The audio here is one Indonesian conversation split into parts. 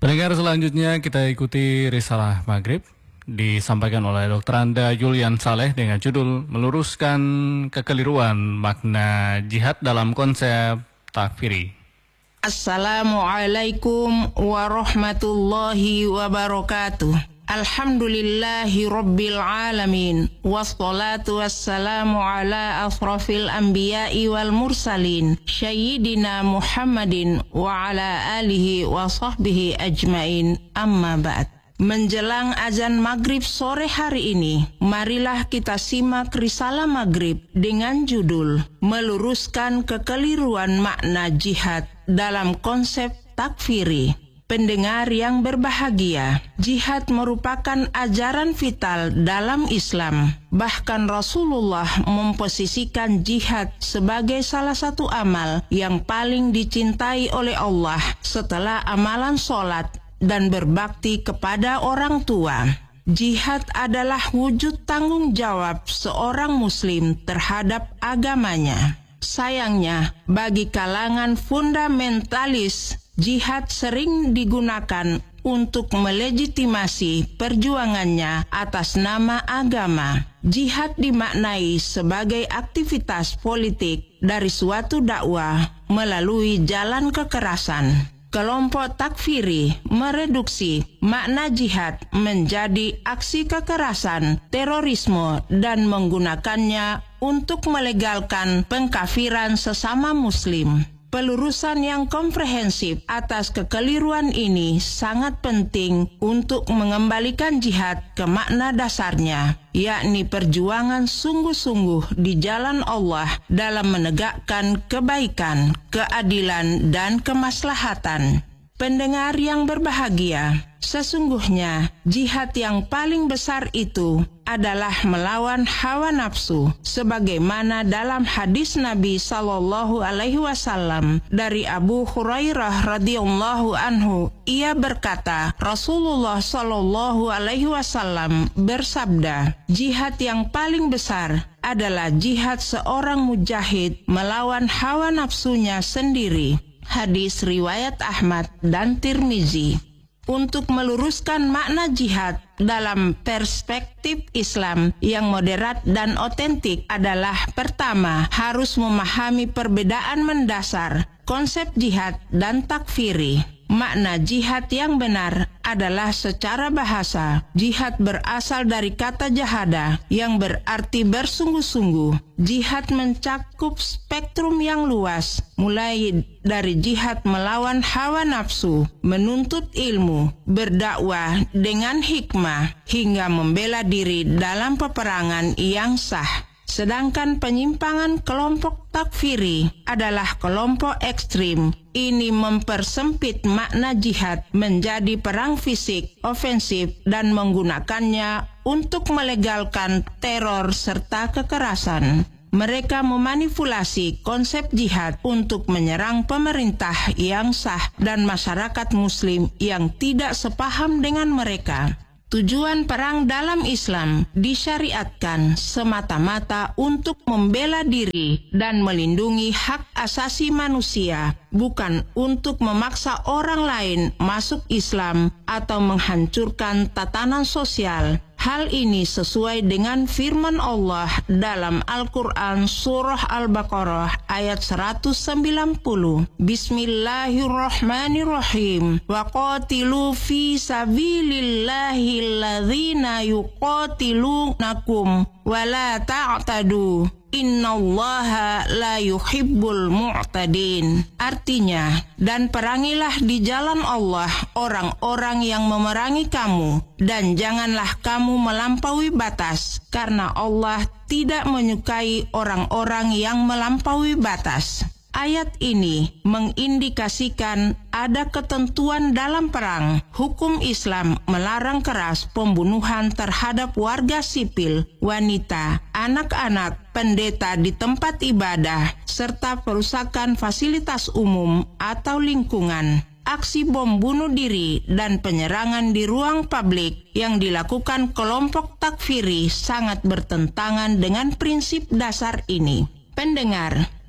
Pendengar, selanjutnya kita ikuti Risalah Maghrib disampaikan oleh Dr. Anda Julian Saleh dengan judul Meluruskan Kekeliruan Makna Jihad dalam Konsep Takfiri. Assalamualaikum warahmatullahi wabarakatuh. Alhamdulillahi rabbil alamin. Wassalatu wassalamu ala asrafil anbiya'i wal mursalin Sayyidina Muhammadin wa ala alihi wa sahbihi ajmain. Amma ba'd. Menjelang azan maghrib sore hari ini, marilah kita simak Risalah Maghrib dengan judul Meluruskan Kekeliruan Makna Jihad dalam Konsep Takfiri. Pendengar yang berbahagia, jihad merupakan ajaran vital dalam Islam. Bahkan Rasulullah memposisikan jihad sebagai salah satu amal yang paling dicintai oleh Allah setelah amalan sholat dan berbakti kepada orang tua. Jihad adalah wujud tanggung jawab seorang muslim terhadap agamanya. Sayangnya, bagi kalangan fundamentalis, jihad sering digunakan untuk melegitimasi perjuangannya atas nama agama. Jihad dimaknai sebagai aktivitas politik dari suatu dakwah melalui jalan kekerasan. Kelompok takfiri mereduksi makna jihad menjadi aksi kekerasan, terorisme, dan menggunakannya untuk melegalkan pengkafiran sesama muslim. Pelurusan yang komprehensif atas kekeliruan ini sangat penting untuk mengembalikan jihad ke makna dasarnya, yakni perjuangan sungguh-sungguh di jalan Allah dalam menegakkan kebaikan, keadilan, dan kemaslahatan. Pendengar yang berbahagia, sesungguhnya jihad yang paling besar itu adalah melawan hawa nafsu, sebagaimana dalam hadis Nabi SAW dari Abu Hurairah radhiyallahu anhu. Ia berkata, Rasulullah SAW bersabda, jihad yang paling besar adalah jihad seorang mujahid melawan hawa nafsunya sendiri. Hadis riwayat Ahmad dan Tirmizi. Untuk meluruskan makna jihad dalam perspektif Islam yang moderat dan otentik adalah pertama, harus memahami perbedaan mendasar konsep jihad dan takfiri. Makna jihad yang benar adalah secara bahasa. Jihad berasal dari kata jahada yang berarti bersungguh-sungguh. Jihad mencakup spektrum yang luas, mulai dari jihad melawan hawa nafsu, menuntut ilmu, berdakwah dengan hikmah, hingga membela diri dalam peperangan yang sah. Sedangkan penyimpangan kelompok takfiri adalah kelompok ekstrim. Ini mempersempit makna jihad menjadi perang fisik, ofensif, dan menggunakannya untuk melegalkan teror serta kekerasan. Mereka memanipulasi konsep jihad untuk menyerang pemerintah yang sah dan masyarakat muslim yang tidak sepaham dengan mereka. Tujuan perang dalam Islam disyariatkan semata-mata untuk membela diri dan melindungi hak asasi manusia, bukan untuk memaksa orang lain masuk Islam atau menghancurkan tatanan sosial. Hal ini sesuai dengan firman Allah dalam Al-Quran Surah Al-Baqarah ayat 190. Bismillahirrahmanirrahim. Wa qatilu fi sabilillahi alladzina yuqatilunakum wa la ta'tadu. Innallaha la yuhibbul mu'tadin. Artinya, dan perangilah di jalan Allah orang-orang yang memerangi kamu, dan janganlah kamu melampaui batas, karena Allah tidak menyukai orang-orang yang melampaui batas. Ayat ini mengindikasikan ada ketentuan dalam perang. Hukum Islam melarang keras pembunuhan terhadap warga sipil, wanita, anak-anak, pendeta di tempat ibadah, serta perusakan fasilitas umum atau lingkungan. Aksi bom bunuh diri dan penyerangan di ruang publik yang dilakukan kelompok takfiri sangat bertentangan dengan prinsip dasar ini. Pendengar,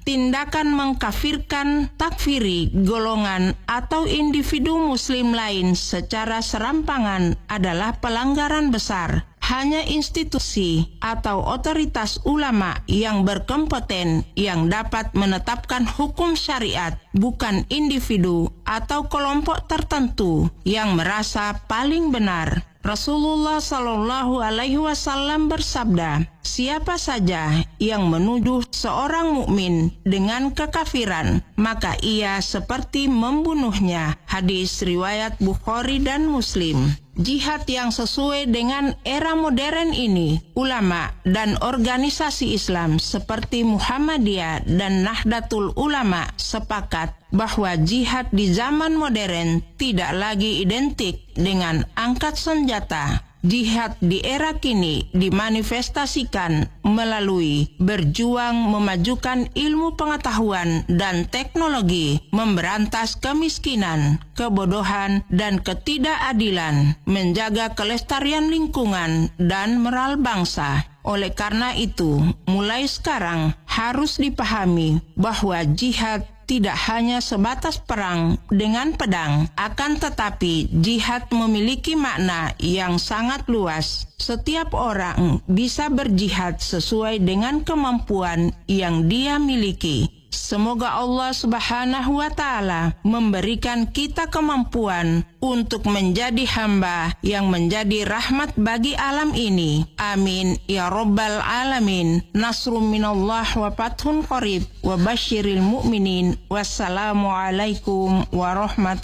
tindakan mengkafirkan, takfiri golongan atau individu muslim lain secara serampangan adalah pelanggaran besar. Hanya institusi atau otoritas ulama yang berkompeten yang dapat menetapkan hukum syariat, bukan individu atau kelompok tertentu yang merasa paling benar. Rasulullah Shallallahu Alaihi Wasallam bersabda, siapa saja yang menuduh seorang mukmin dengan kekafiran, maka ia seperti membunuhnya. Hadis riwayat Bukhari dan Muslim. Jihad yang sesuai dengan era modern ini, ulama dan organisasi Islam seperti Muhammadiyah dan Nahdlatul Ulama sepakat bahwa jihad di zaman modern tidak lagi identik dengan angkat senjata. Jihad di era kini dimanifestasikan melalui berjuang memajukan ilmu pengetahuan dan teknologi, memberantas kemiskinan, kebodohan, dan ketidakadilan, menjaga kelestarian lingkungan dan moral bangsa. Oleh karena itu, mulai sekarang harus dipahami bahwa jihad tidak hanya sebatas perang dengan pedang, akan tetapi jihad memiliki makna yang sangat luas. Setiap orang bisa berjihad sesuai dengan kemampuan yang dia miliki. Semoga Allah Subhanahu wa Ta'ala memberikan kita kemampuan untuk menjadi hamba yang menjadi rahmat bagi alam ini. Amin ya Rabbal Alamin. Nasrum minallah wa fathun qarib wa basyiril mu'minin. Wassalamualaikum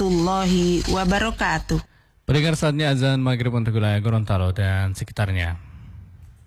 warahmatullahi wabarakatuh. Pendengar, saatnya azan maghrib untuk wilayah Gorontalo dan sekitarnya.